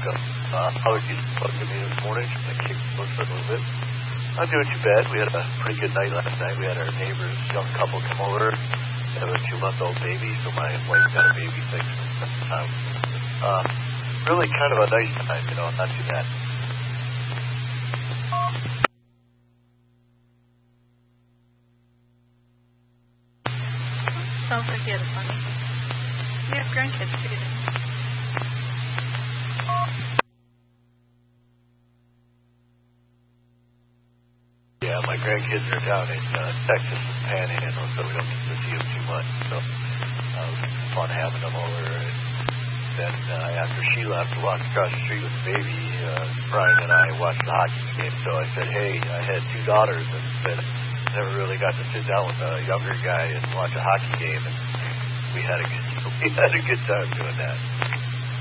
woke up. Allergies bugging me this morning. I kicked the for a little bit. Not doing too bad. We had a pretty good night last night. We had our neighbor's young couple come over. They have a 2-month-old baby, so my wife got a baby thing. Really kind of a nice time, not too bad. Sounds like you had fun. You have grandkids too. Yeah, my grandkids are down in Texas and Panhandle, so we don't get to see them too much. So it was fun having them over. And then after she left, we walked across the street with the baby. Brian and I watched the hockey game. So I said, hey, I had 2 daughters, and said never really got to sit down with a younger guy and watch a hockey game. And we had a good time doing that.